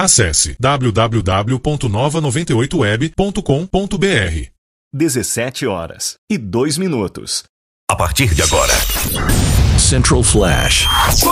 Acesse www.nova98web.com.br. 17h02. A partir de agora, Central Flash.